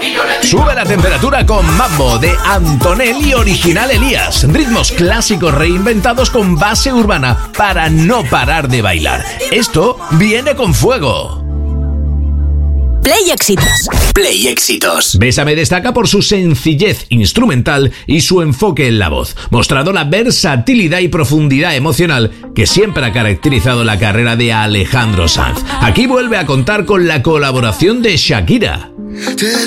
Sube la temperatura con Mambo de Antonelli Original Elías. Ritmos clásicos reinventados con base urbana para no parar de bailar. Esto viene con fuego. Play Éxitos. Play Éxitos. Bésame destaca por su sencillez instrumental y su enfoque en la voz, mostrando la versatilidad y profundidad emocional que siempre ha caracterizado la carrera de Alejandro Sanz. Aquí vuelve a contar con la colaboración de Shakira.